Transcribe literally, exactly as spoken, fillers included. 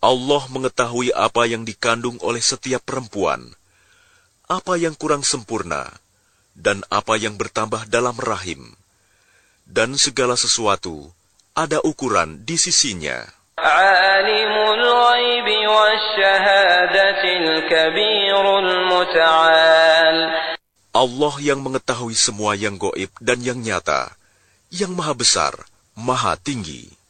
Allah mengetahui apa yang dikandung oleh setiap perempuan, apa yang kurang sempurna, dan apa yang bertambah dalam rahim. Dan segala sesuatu ada ukuran di sisinya. Alimul ghaibi wasyahadatil kabirul muta'al. Allah yang mengetahui semua yang gaib dan yang nyata, yang maha besar, maha tinggi.